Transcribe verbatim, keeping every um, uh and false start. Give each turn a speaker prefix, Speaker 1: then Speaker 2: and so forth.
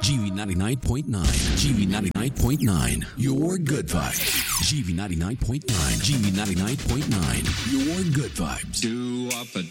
Speaker 1: G V ninety-nine point nine. G V ninety-nine point nine. Your good vibes. G V ninety-nine point nine. G V ninety-nine point nine. Your good vibes.
Speaker 2: Do up a